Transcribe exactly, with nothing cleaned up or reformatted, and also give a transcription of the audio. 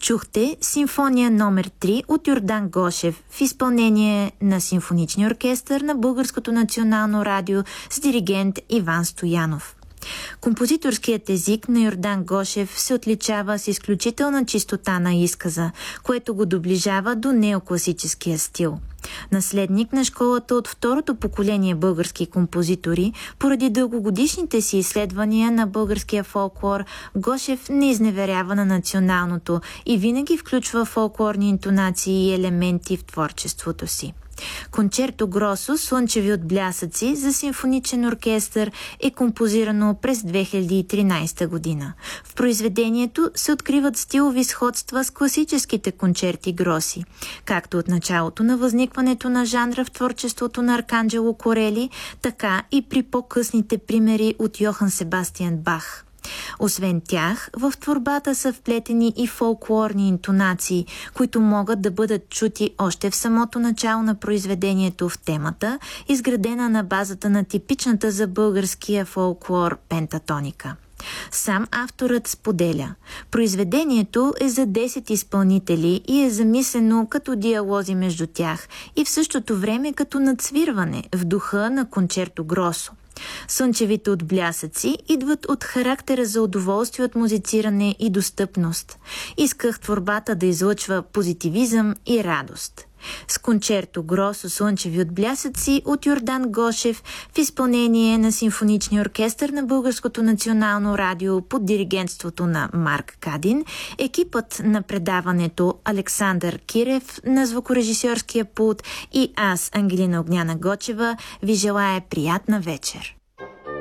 Чухте симфония номер три от Йордан Гошев в изпълнение на симфоничния оркестър на Българското национално радио с диригент Иван Стоянов. Композиторският език на Йордан Гошев се отличава с изключителна чистота на изказа, което го доближава до неокласическия стил. Наследник на школата от второто поколение български композитори, поради дългогодишните си изследвания на българския фолклор, Гошев не изневерява на националното и винаги включва фолклорни интонации и елементи в творчеството си. Кончерто Гросо "Слънчеви отблясъци" за симфоничен оркестър е композирано през две хиляди и тринадесета година. В произведението се откриват стилови сходства с класическите кончерти Гроси, както от началото на възникването на жанра в творчеството на Арканджело Корели, така и при по-късните примери от Йохан Себастиан Бах. Освен тях, в творбата са вплетени и фолклорни интонации, които могат да бъдат чути още в самото начало на произведението в темата, изградена на базата на типичната за българския фолклор пентатоника. Сам авторът споделя: произведението е за десет изпълнители и е замислено като диалози между тях и в същото време като надсвирване в духа на кончерто Гросо. Слънчевите отблясъци идват от характера за удоволствие от музициране и достъпност. Исках творбата да излъчва позитивизъм и радост. С кончерто Гросо "Слънчеви отблясъци" от Йордан Гошев в изпълнение на симфоничния оркестър на Българското национално радио под диригентството на Марк Кадин, екипът на предаването Александър Кирев на звукорежисьорския пулт и аз, Ангелина Огняна Гочева, ви желая приятна вечер.